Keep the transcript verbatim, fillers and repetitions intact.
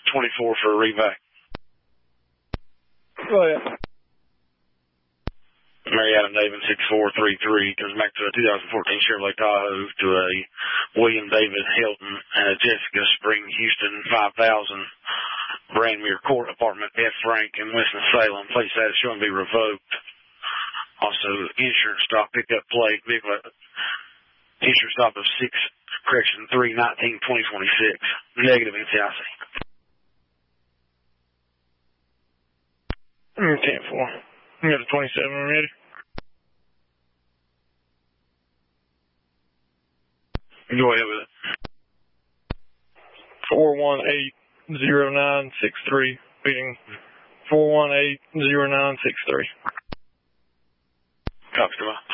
twenty-four for a revac. Go ahead. Mary Adam David six four three three comes back to a two thousand fourteen Chevrolet Tahoe to a William David Hilton and a Jessica Spring Houston five thousand Brandmere Court Apartment F. Frank in Winston-Salem. Plate status showing to be revoked. Also, insurance stop pickup plate vehicle. Insurance stop of six correction three nineteen twenty twenty six. Negative N C I C. ten four. You got a twenty-seven ready? Go ahead with it. four one eight zero nine six three. Beating four one eight zero nine six three. Copy,